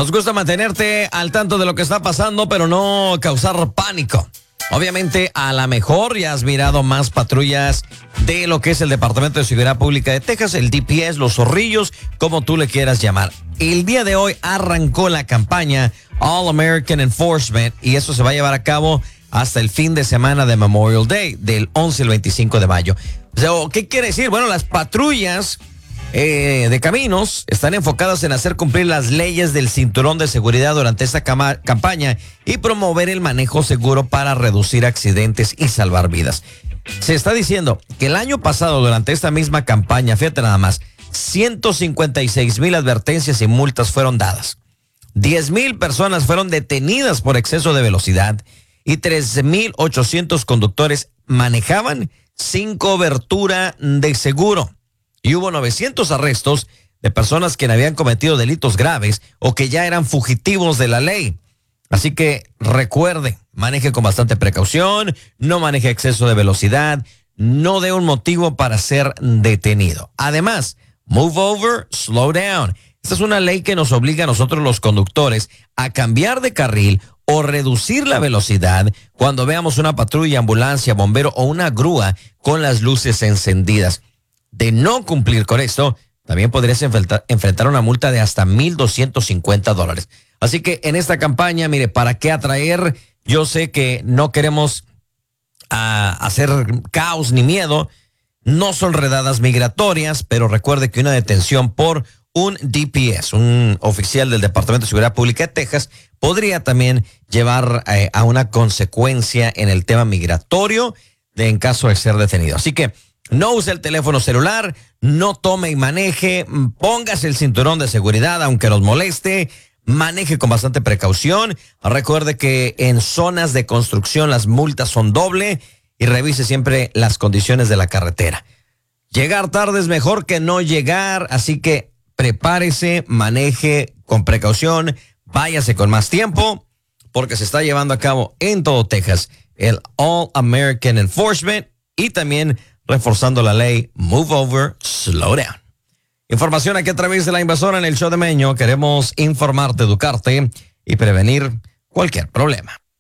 Nos gusta mantenerte al tanto de lo que está pasando, pero no causar pánico. Obviamente, a lo mejor ya has mirado más patrullas de lo que es el Departamento de Seguridad Pública de Texas, el DPS, los zorrillos, como tú le quieras llamar. El día de hoy arrancó la campaña All American Enforcement y eso se va a llevar a cabo hasta el fin de semana de Memorial Day, del 11 al 25 de mayo. O sea, ¿qué quiere decir? Bueno, las patrullas de caminos están enfocadas en hacer cumplir las leyes del cinturón de seguridad durante esta campaña y promover el manejo seguro para reducir accidentes y salvar vidas. Se está diciendo que el año pasado, durante esta misma campaña, fíjate nada más, 156,000 advertencias y multas fueron dadas. 10,000 personas fueron detenidas por exceso de velocidad y 13,800 conductores manejaban sin cobertura de seguro. Y hubo 900 arrestos de personas que habían cometido delitos graves o que ya eran fugitivos de la ley. Así que recuerde, maneje con bastante precaución, no maneje exceso de velocidad, no dé un motivo para ser detenido. Además, move over, slow down. Esta es una ley que nos obliga a nosotros los conductores a cambiar de carril o reducir la velocidad cuando veamos una patrulla, ambulancia, bombero o una grúa con las luces encendidas. De no cumplir con esto, también podrías enfrentar una multa de hasta $1,250. Así que en esta campaña, mire, ¿para qué atraer? Yo sé que no queremos hacer caos ni miedo. No son redadas migratorias, pero recuerde que una detención por un DPS, un oficial del Departamento de Seguridad Pública de Texas, podría también llevar a una consecuencia en el tema migratorio en caso de ser detenido. Así que no use el teléfono celular, no tome y maneje, póngase el cinturón de seguridad aunque los moleste, maneje con bastante precaución. Recuerde que en zonas de construcción las multas son doble y revise siempre las condiciones de la carretera. Llegar tarde es mejor que no llegar, así que prepárese, maneje con precaución, váyase con más tiempo, porque se está llevando a cabo en todo Texas el All American Enforcement y también reforzando la ley Move Over, Slow Down. Información aquí a través de La Invasora en el show de Meño. Queremos informarte, educarte y prevenir cualquier problema.